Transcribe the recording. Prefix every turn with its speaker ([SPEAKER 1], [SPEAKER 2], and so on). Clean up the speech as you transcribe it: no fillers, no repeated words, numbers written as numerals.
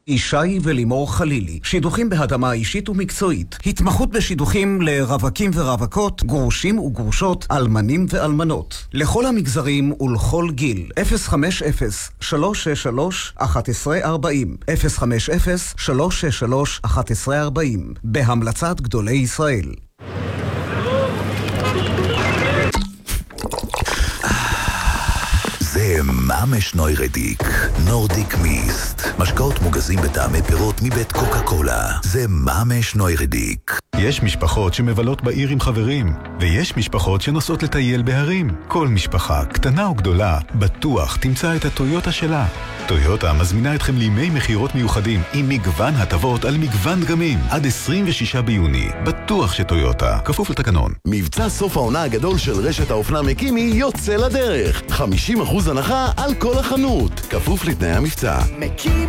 [SPEAKER 1] ישי ולימור חלילי, שידוכים בהדמה אישית ומקצועית, התמחות בשידוכים לרווקים ורווקות, גרושים וגרושות, אלמנים ואלמנות, לכל המגזרים ולכל גיל. 050-363-1140 050-363-1140 בהמלצת גדולי ישראל.
[SPEAKER 2] זה ממש נוירדיק, נורדיק מיסט. משקאות מוגזים בטעמי פירות מבית קוקה קולה. זה ממש נוירדיק.
[SPEAKER 3] יש משפחות שמבלות בעיר עם חברים, ויש משפחות שנוסעות לטייל בהרים. כל משפחה, קטנה או גדולה, בטוח תמצא את הטויוטה שלה. טויוטה מזמינה אתכם לימי מחירות מיוחדים עם מגוון הטבות על מגוון דגמים. עד 26 ביוני. בטוח שטויוטה. כפוף לתקנון.
[SPEAKER 4] מבצע סוף העונה הגדול של רשת האופנה מקימי יוצא לדרך. 50% הנחה על כל החנות. כפוף לתנאי המבצע.